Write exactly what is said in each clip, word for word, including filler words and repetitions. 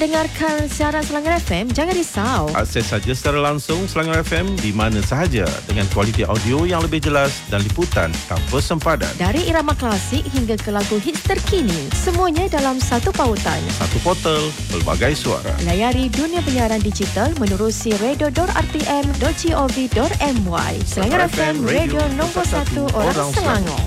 Dengarkan siaran Selangor F M, jangan risau. Akses saja secara langsung Selangor F M di mana sahaja dengan kualiti audio yang lebih jelas dan liputan tanpa sempadan. Dari irama klasik hingga ke lagu hits terkini, semuanya dalam satu pautan. Satu portal, pelbagai suara. Layari dunia penyiaran digital menerusi radio dot r t m dot gov dot m y. Selangor F M, radio nombor satu orang, orang Selangor.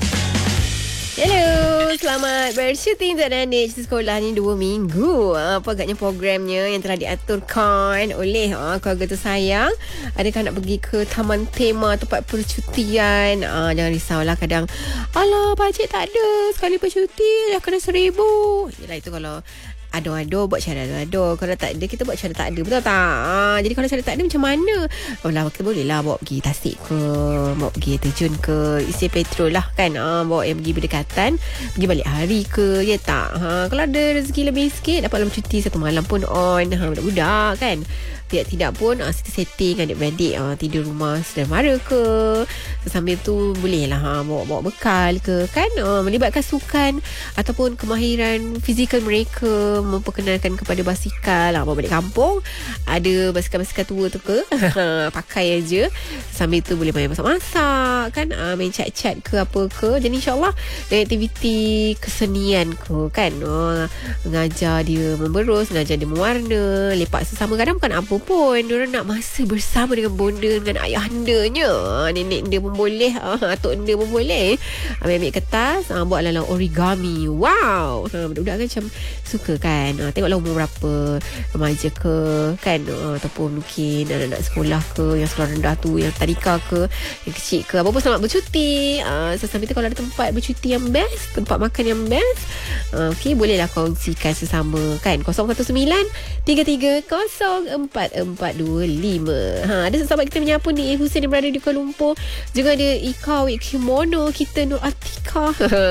Hello, selamat bersyuting untuk adik cerita sekolah ni dua minggu. Apa agaknya programnya yang telah diaturkan oleh uh, keluarga tersayang. Adakah nak pergi ke taman tema, tempat percutian? Uh, jangan risaulah, kadang alah bajet tak ada, sekali percuti dah kena seribu. Yelah, itu kalau ado-ado buat cara ado-ado. Kalau tak ada, kita buat cara tak ada. Betul tak? Ha, jadi kalau cara tak ada macam mana? Oh lah, kita boleh lah bawa pergi Tasik ke, bawa pergi terjun ke, isi petrol lah kan. Ha, bawa yang pergi berdekatan, pergi balik hari ke, ya tak? Ha, kalau ada rezeki lebih sikit, dapat dalam cuti satu malam pun on. Ha, budak-budak kan. Tidak-tidak pun ha, setting adik-beradik ha, tidur rumah saudara ke. Sambil tu boleh lah ha, bawa-bawa bekal ke kan. Ha, melibatkan sukan ataupun kemahiran fizikal mereka, memperkenalkan kepada basikal lah, bawa balik kampung. Ada basikal-basikal tua tu ke pakai aja. Sambil tu boleh main masak-masak kan, ha, main cat-cat ke apa ke. Jadi insyaAllah dari aktiviti kesenian ke kan, ha, mengajar dia memberus, mengajar dia mewarna, lepak sesama. Kadang bukan apa pun, diorang nak masa bersama dengan bonda, dengan ayahandanya. ha, Nenek dia pun boleh, ha, atuk dia pun boleh. Ambil-ambil kertas, ha, buat ala-ala origami. Wow, ha, budak-budak kan macam suka kan. Ha, tengoklah umur berapa, remaja ke kan, ha, ataupun mungkin anak-anak sekolah ke, yang sekolah rendah tu, yang tadika ke, yang kecil ke, apa pun selamat bercuti. ha, so, sampai tu kalau ada tempat bercuti yang best, tempat makan yang best, ha, okay, bolehlah kongsikan sesama kan. Kosong satu sembilan tiga tiga kosong empat empat dua lima. Ha, ada sahabat kita menyapa ni, Hussein yang berada di Kuala Lumpur. Juga ada Ika Wik Kimono kita, Nur Atika.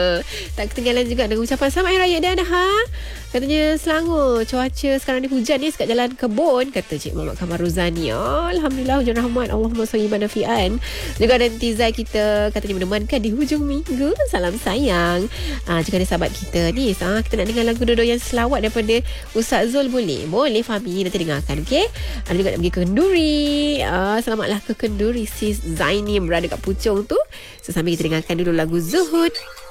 Tak ketinggalan juga dengan ucapan selamat Hari Raya dan ha. Katanya Selangor cuaca sekarang ni hujan ni sekat jalan kebun, kata Cik Muhammad Kamal Rozani. Oh, Alhamdulillah hujan rahmat, Allahumma salli banafian. Juga ada Tizai kita, katanya menemankan di hujung minggu. Salam sayang. Ha, juga ada sahabat kita ni, ha, kita nak dengar lagu dodo yang selawat daripada Ustaz Zul. Boleh? Boleh Fahmi, nanti dengarkan, okey? Ada juga nak pergi ke Kenduri. ha, Selamatlah ke Kenduri sis Zaini yang berada kat Puchong tu. So, sambil kita dengarkan dulu lagu Zuhud.